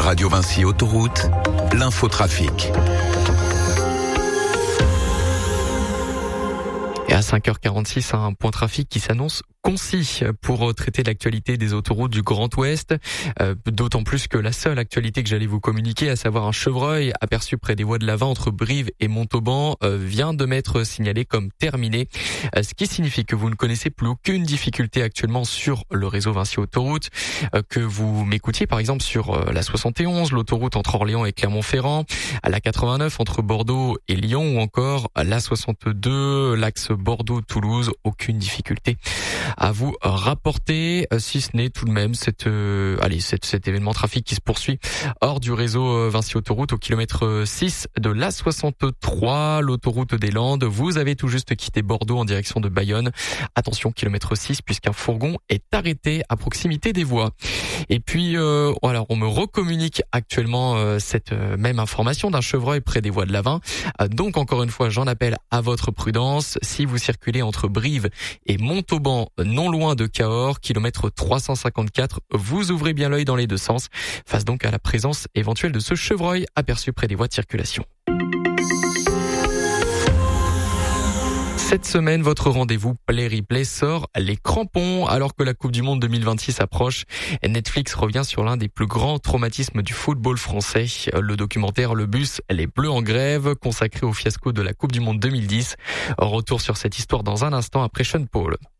Radio Vinci Autoroute, l'infotrafic. Et à 5h46, un point trafic qui s'annonce concis pour traiter l'actualité des autoroutes du Grand Ouest. D'autant plus que la seule actualité que j'allais vous communiquer, à savoir un chevreuil aperçu près des voies de l'Avin entre Brive et Montauban, vient de m'être signalé comme terminé. Ce qui signifie que vous ne connaissez plus aucune difficulté actuellement sur le réseau Vinci Autoroute, que vous m'écoutiez par exemple sur la 71, l'autoroute entre Orléans et Clermont-Ferrand, à la 89 entre Bordeaux et Lyon ou encore la 62, l'axe Bordeaux-Toulouse, aucune difficulté à vous rapporter, si ce n'est tout de même cet événement trafic qui se poursuit hors du réseau Vinci Autoroute au kilomètre 6 de l'A63, l'autoroute des Landes. Vous avez tout juste quitté Bordeaux en direction de Bayonne. Attention, kilomètre 6, puisqu'un fourgon est arrêté à proximité des voies. Et puis, alors on me recommunique actuellement cette même information d'un chevreuil près des voies de l'Avin. Donc encore une fois, j'en appelle à votre prudence. Si vous circulez entre Brive et Montauban, non loin de Cahors, kilomètre 354, vous ouvrez bien l'œil dans les deux sens, face donc à la présence éventuelle de ce chevreuil aperçu près des voies de circulation. Cette semaine, votre rendez-vous Play Replay sort les crampons. Alors que la Coupe du Monde 2026 approche, Netflix revient sur l'un des plus grands traumatismes du football français. Le documentaire Le Bus, les Bleus en grève, consacré au fiasco de la Coupe du Monde 2010. Retour sur cette histoire dans un instant après Sean Paul.